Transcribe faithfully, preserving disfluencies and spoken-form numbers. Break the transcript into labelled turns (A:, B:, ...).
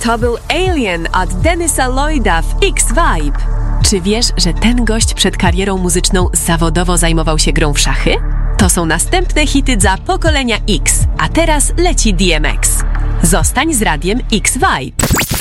A: To był Alien od Dennisa Lloyda w X-Vibe. Czy wiesz, że ten gość przed karierą muzyczną zawodowo zajmował się grą w szachy? To są następne hity dla pokolenia X, a teraz leci D M X. Zostań z radiem X-Vibe.